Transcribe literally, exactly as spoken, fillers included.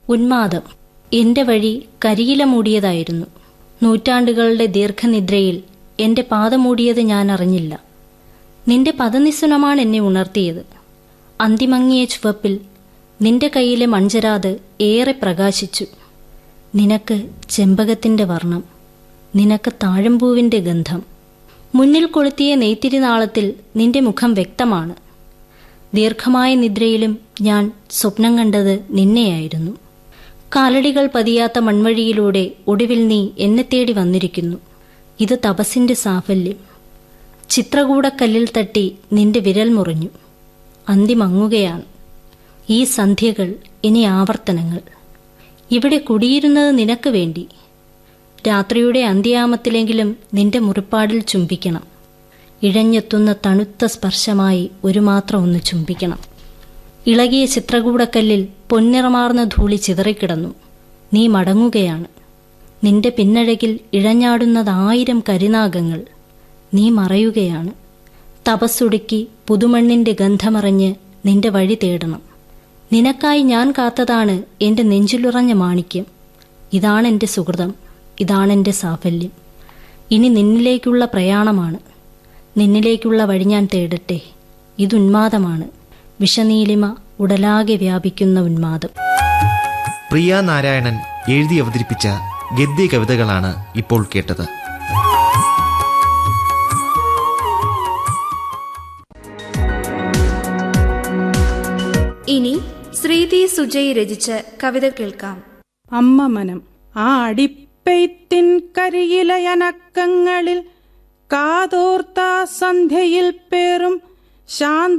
ഉന്മാദം. എന്റെ വഴി കരിയില മൂടിയതായിരുന്നു. നൂറ്റാണ്ടുകളുടെ ദീർഘനിദ്രയിൽ എന്റെ പാത മൂടിയത് ഞാൻ അറിഞ്ഞില്ല. നിന്റെ പദനിസ്വനമാണ് എന്നെ ഉണർത്തിയത്. അന്തിമങ്ങിയ ചുവപ്പിൽ നിന്റെ കൈയിലെ മൺചരാത് ഏറെ പ്രകാശിച്ചു. നിനക്ക് ചെമ്പകത്തിന്റെ വർണ്ണം, നിനക്ക് താഴമ്പൂവിന്റെ ഗന്ധം. മുന്നിൽ കൊളുത്തിയ നെയ്ത്തിരിനാളത്തിൽ നിന്റെ മുഖം വ്യക്തമാണ്. ദീർഘമായ നിദ്രയിലും ഞാൻ സ്വപ്നം കണ്ടത് നിന്നെയായിരുന്നു. കാലടികൾ പതിയാത്ത മൺവഴിയിലൂടെ ഒടുവിൽ നീ എന്നെ തേടി വന്നിരിക്കുന്നു. ഇത് തപസ്സിന്റെ സാഫല്യം. ചിത്രകൂടക്കല്ലിൽ തട്ടി നിന്റെ വിരൽ മുറിഞ്ഞു. അന്തിമങ്ങുകയാണ്. ഈ സന്ധ്യകൾ ഇനി ആവർത്തനങ്ങൾ. ഇവിടെ കുടിയിരുന്നത് നിനക്ക് വേണ്ടി. രാത്രിയുടെ അന്ത്യാമത്തിലെങ്കിലും നിന്റെ മുറിപ്പാടിൽ ചുംബിക്കണം. ഇഴഞ്ഞെത്തുന്ന തണുത്ത സ്പർശമായി ഒരു മാത്രം ഒന്ന് ചുംബിക്കണം. ഇളകിയ ചിത്രകൂടക്കല്ലിൽ പൊന്നിറമാർന്ന ധൂളി ചിതറിക്കിടന്നു. നീ മടങ്ങുകയാണ്. നിന്റെ പിന്നഴകിൽ ഇഴഞ്ഞാടുന്നതായിരം കരിനാഗങ്ങൾ. നീ മറയുകയാണ്. തപസ്സുടുക്കി പുതുമണ്ണിന്റെ ഗന്ധമറിഞ്ഞ് നിന്റെ വഴി തേടണം. നിനക്കായി ഞാൻ കാത്തതാണ് എന്റെ നെഞ്ചിലുറഞ്ഞ മാണിക്യം. ഇതാണെന്റെ സുഹൃതം, ഇതാണെന്റെ സാഫല്യം. ഇനി നിന്നിലേക്കുള്ള പ്രയാണമാണ്. നിന്നിലേക്കുള്ള വഴി ഞാൻ തേടട്ടെ. ഇതുന്മാദമാണ്. വിഷനീലിമ ഉടലാകെ വ്യാപിക്കുന്ന ഉന്മാദം. പ്രിയ നാരായണൻ എഴുതി അവതരിപ്പിച്ച ഗദ്യ കവിതകളാണ് ഇപ്പോൾ കേട്ടത്. ഇനി ശ്രീതി സുജയ് രചിച്ച കവിത കേൾക്കാം. അമ്മ മനം. ആ അടിപ്പെയ്ത്തിൻ കരിയിലയനക്കങ്ങളിൽ കാതോർത്ത സന്ധ്യയിൽ പേറും ശാന്ത